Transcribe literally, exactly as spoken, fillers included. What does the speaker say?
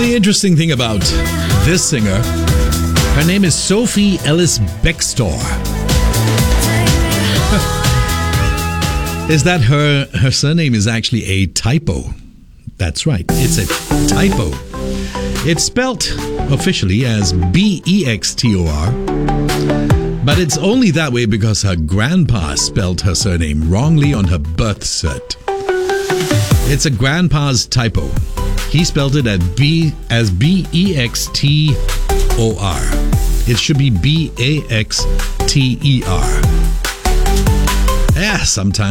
the interesting thing about this singer, her name is Sophie Ellis Bextor. Is that her, her surname is actually a typo. That's right, it's a typo. It's spelt officially as B E X T O R, but it's only that way because her grandpa spelled her surname wrongly on her birth cert. It's a grandpa's typo. He spelled it as B as B E X T O R. It should be B A X T E R. Yeah, sometimes